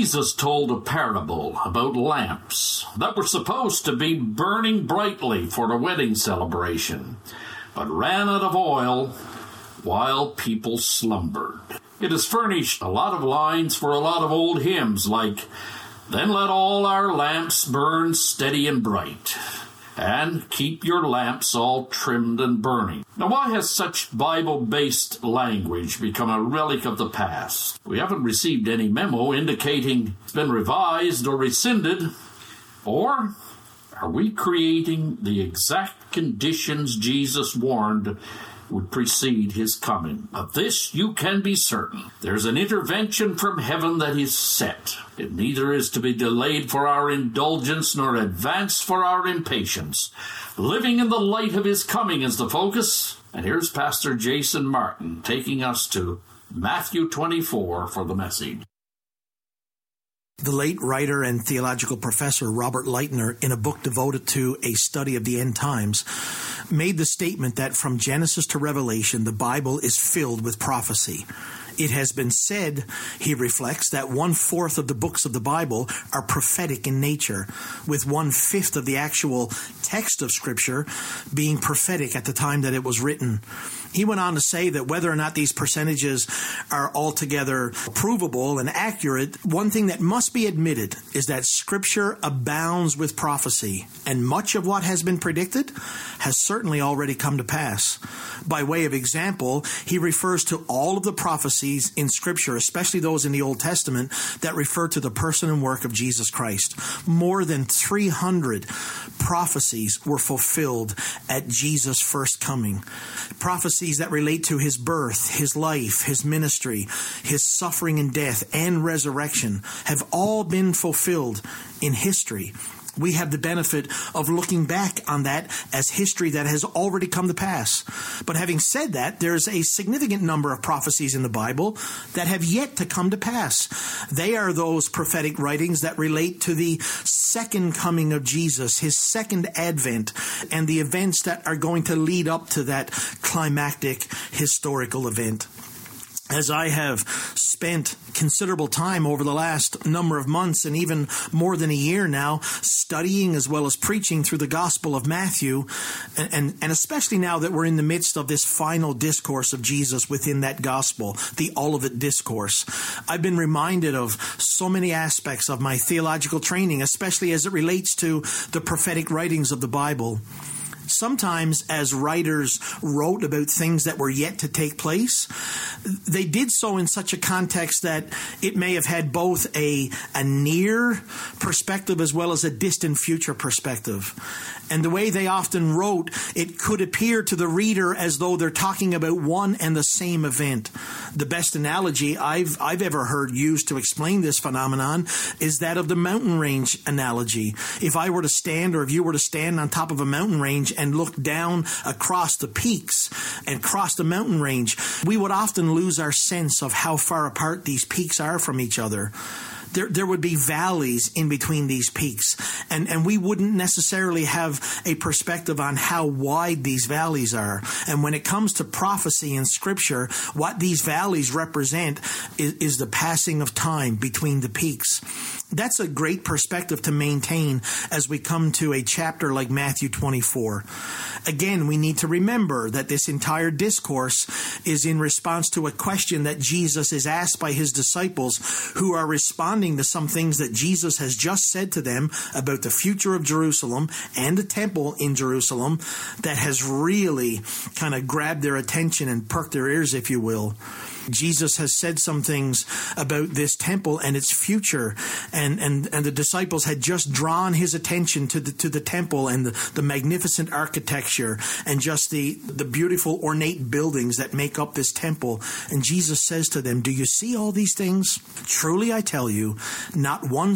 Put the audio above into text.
Jesus told a parable about lamps that were supposed to be burning brightly for a wedding celebration, but ran out of oil while people slumbered. It has furnished a lot of lines for a lot of old hymns like, "Then let all our lamps burn steady and bright," and "Keep your lamps all trimmed and burning." Now, why has such Bible-based language become a relic of the past? We haven't received any memo indicating it's been revised or rescinded. Or are we creating the exact conditions Jesus warned would precede his coming? Of this you can be certain. There's an intervention from heaven that is set. It neither is to be delayed for our indulgence nor advanced for our impatience. Living in the light of his coming is the focus. And here's Pastor Jason Martin taking us to Matthew 24 for the message. The late writer and theological professor Robert Lightner, in a book devoted to a study of the end times, made the statement that from Genesis to Revelation, the Bible is filled with prophecy. It has been said, he reflects, that 1/4 of the books of the Bible are prophetic in nature, with 1/5 of the actual text of Scripture being prophetic at the time that it was written. He went on to say that whether or not these percentages are altogether provable and accurate, one thing that must be admitted is that Scripture abounds with prophecy, and much of what has been predicted has certainly already come to pass. By way of example, he refers to all of the prophecies in Scripture, especially those in the Old Testament, that refer to the person and work of Jesus Christ. More than 300 prophecies were fulfilled at Jesus' first coming. Prophecies that relate to his birth, his life, his ministry, his suffering and death, and resurrection have all been fulfilled in history. We have the benefit of looking back on that as history that has already come to pass. But having said that, there's a significant number of prophecies in the Bible that have yet to come to pass. They are those prophetic writings that relate to the second coming of Jesus, his second advent, and the events that are going to lead up to that climactic historical event. As I have spent considerable time over the last number of months and even more than a year now studying as well as preaching through the Gospel of Matthew, and especially now that we're in the midst of this final discourse of Jesus within that Gospel, the Olivet Discourse, I've been reminded of so many aspects of my theological training, especially as it relates to the prophetic writings of the Bible. Sometimes as writers wrote about things that were yet to take place, they did so in such a context that it may have had both a near perspective as well as a distant future perspective. And the way they often wrote, it could appear to the reader as though they're talking about one and the same event. The best analogy I've ever heard used to explain this phenomenon is that of the mountain range analogy. If I were to stand, or if you were to stand on top of a mountain range and look down across the peaks and across the mountain range, we would often lose our sense of how far apart these peaks are from each other. There would be valleys in between these peaks, and we wouldn't necessarily have a perspective on how wide these valleys are. And when it comes to prophecy in Scripture, what these valleys represent is the passing of time between the peaks. That's a great perspective to maintain as we come to a chapter like Matthew 24. Again, we need to remember that this entire discourse is in response to a question that Jesus is asked by his disciples, who are responding to some things that Jesus has just said to them about the future of Jerusalem and the temple in Jerusalem that has really kind of grabbed their attention and perked their ears, if you will. Jesus has said some things about this temple and its future, and the disciples had just drawn his attention to the temple and the magnificent architecture and just the beautiful ornate buildings that make up this temple. And Jesus says to them, "Do you see all these things? Truly I tell you, not one